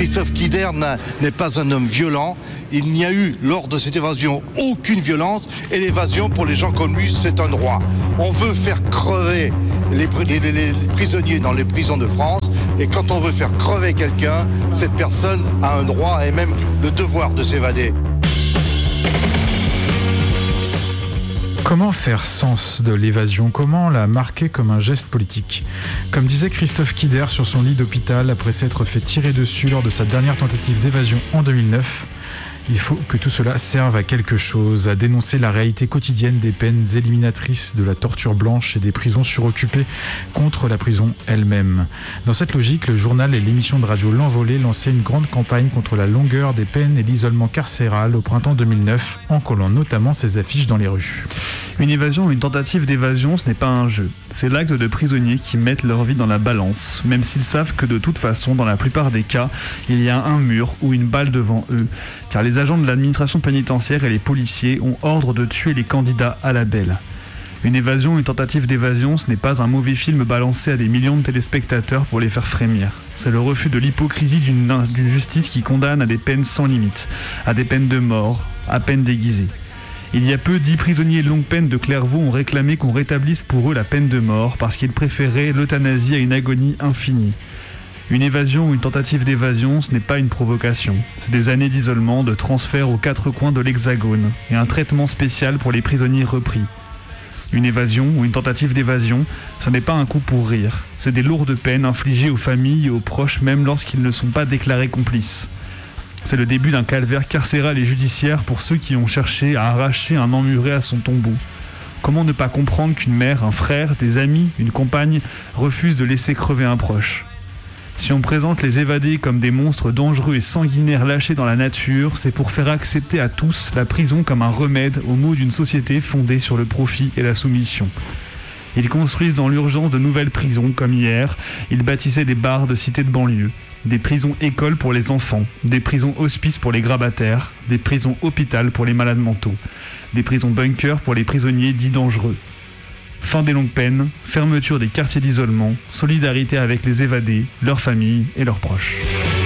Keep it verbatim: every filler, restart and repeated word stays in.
Christophe Kider n'est pas un homme violent. Il n'y a eu, lors de cette évasion, aucune violence. Et l'évasion, pour les gens comme lui, c'est un droit. On veut faire crever les, les, les, les prisonniers dans les prisons de France. Et quand on veut faire crever quelqu'un, cette personne a un droit et même le devoir de s'évader. Comment faire sens de l'évasion ? Comment la marquer comme un geste politique ? Comme disait Christophe Kider sur son lit d'hôpital après s'être fait tirer dessus lors de sa dernière tentative d'évasion en deux mille neuf, il faut que tout cela serve à quelque chose, à dénoncer la réalité quotidienne des peines éliminatrices de la torture blanche et des prisons suroccupées contre la prison elle-même. Dans cette logique, le journal et l'émission de radio L'Envolée lançaient une grande campagne contre la longueur des peines et l'isolement carcéral au printemps deux mille neuf, en collant notamment ses affiches dans les rues. Une évasion ou une tentative d'évasion, ce n'est pas un jeu. C'est l'acte de prisonniers qui mettent leur vie dans la balance, même s'ils savent que de toute façon, dans la plupart des cas, il y a un mur ou une balle devant eux, car les agents de l'administration pénitentiaire et les policiers ont ordre de tuer les candidats à la belle. Une évasion ou une tentative d'évasion, ce n'est pas un mauvais film balancé à des millions de téléspectateurs pour les faire frémir. C'est le refus de l'hypocrisie d'une, d'une justice qui condamne à des peines sans limite, à des peines de mort, à peine déguisées. Il y a peu, dix prisonniers longue peine de Clairvaux ont réclamé qu'on rétablisse pour eux la peine de mort parce qu'ils préféraient l'euthanasie à une agonie infinie. Une évasion ou une tentative d'évasion, ce n'est pas une provocation. C'est des années d'isolement, de transfert aux quatre coins de l'Hexagone et un traitement spécial pour les prisonniers repris. Une évasion ou une tentative d'évasion, ce n'est pas un coup pour rire. C'est des lourdes peines infligées aux familles et aux proches même lorsqu'ils ne sont pas déclarés complices. C'est le début d'un calvaire carcéral et judiciaire pour ceux qui ont cherché à arracher un emmuré à son tombeau. Comment ne pas comprendre qu'une mère, un frère, des amis, une compagne refusent de laisser crever un proche ? Si on présente les évadés comme des monstres dangereux et sanguinaires lâchés dans la nature, c'est pour faire accepter à tous la prison comme un remède aux maux d'une société fondée sur le profit et la soumission. Ils construisent dans l'urgence de nouvelles prisons, comme hier, ils bâtissaient des bars de cités de banlieue, des prisons écoles pour les enfants, des prisons hospices pour les grabataires, des prisons hôpital pour les malades mentaux, des prisons bunkers pour les prisonniers dits dangereux. Fin des longues peines, fermeture des quartiers d'isolement, solidarité avec les évadés, leurs familles et leurs proches.